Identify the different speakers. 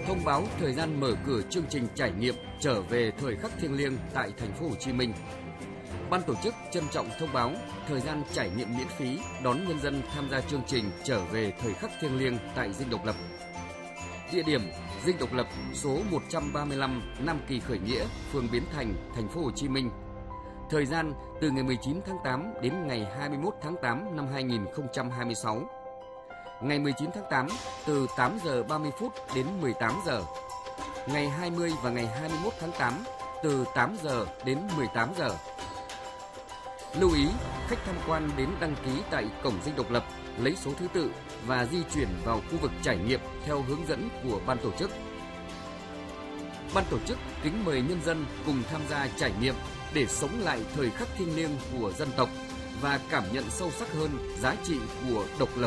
Speaker 1: thông báo thời gian mở cửa chương trình trải nghiệm trở về thời khắc thiêng liêng tại thành phố Hồ Chí Minh. Ban tổ chức trân trọng thông báo thời gian trải nghiệm miễn phí đón nhân dân tham gia chương trình trở về thời khắc thiêng liêng tại Dinh Độc Lập. Địa điểm: Dinh Độc Lập, số 135 Nam Kỳ Khởi Nghĩa, phường Biến Thành, thành phố Hồ Chí Minh. Thời gian từ ngày 19 tháng 8 đến ngày 21 tháng 8 năm 2026. Ngày 19 tháng 8 từ 8 giờ 30 phút đến 18 giờ. Ngày 20 và ngày 21 tháng 8 từ 8 giờ đến 18 giờ. Lưu ý, khách tham quan đến đăng ký tại cổng Dinh Độc Lập, lấy số thứ tự và di chuyển vào khu vực trải nghiệm theo hướng dẫn của ban tổ chức. Ban tổ chức kính mời nhân dân cùng tham gia trải nghiệm để sống lại thời khắc thiêng liêng của dân tộc và cảm nhận sâu sắc hơn giá trị của độc lập